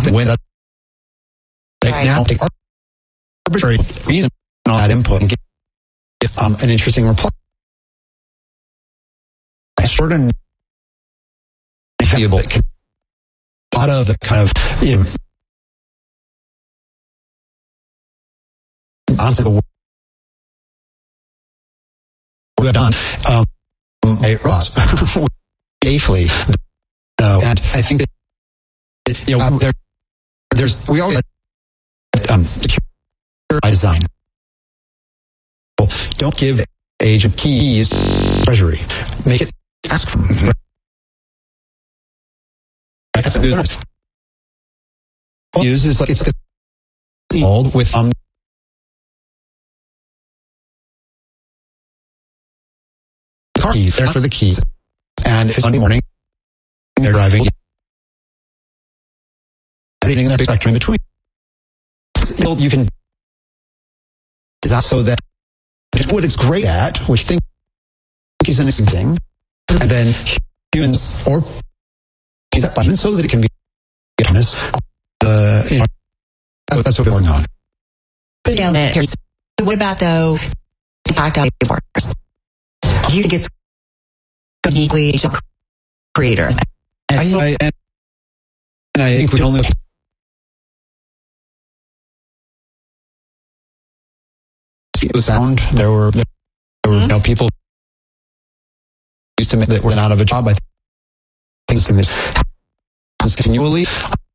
when right now take arbitrary reason and all that input and get an interesting reply. Short and valuable. A lot of the kind of onto the work we've done Ross safely, and I think that there's we all secure by design. Don't give age of keys to Treasury. Make it ask for them. That's a good use is like it's like a mold with car keys. They're for the keys, and if it's Sunday morning, they're driving. Editing that spectrum in between. You can design so that what it's great at, which I think is an interesting thing, and then humans or use that button so that it can be honest. That's what's going on. Put it down there. So what about though impact on workers? Do you think it's uniquely creator? I think we only the sound. There were people used to make that were out of a job. I think this happens continually.